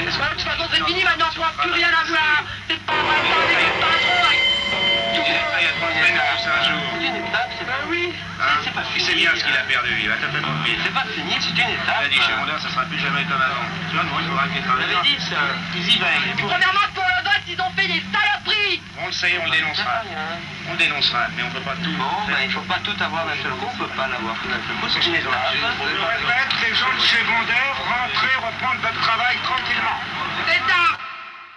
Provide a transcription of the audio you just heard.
De toute façon, c'est fini, maintenant, on ne pourra plus rien avoir. C'est pas vrai, ça, c'est pas trop. Il y a 3 semaines, c'est un jour. C'est une étape, c'est pas... Oui. C'est pas Il fini. sait bien ce qu'il a perdu, il va totalement oublier. C'est pas fini, c'est une Il étape. a dit chez Mondin, ça sera plus jamais comme avant. Tu vois, bon, il faudra qu'il On travaille. avait dit ça. Ils y veillent. Premièrement, pour le vote, ils ont fait des saloperies. On le sait, on le dénoncera. On le dénoncera, mais on peut pas tout. Bon, ben il faut pas tout avoir d'un seul coup, on peut pas l'avoir tout d'un seul coup, c'est une étape. Je répète, les gens de chez Mondin, rentrez, reprendre votre travail tranquillement. C'est ça.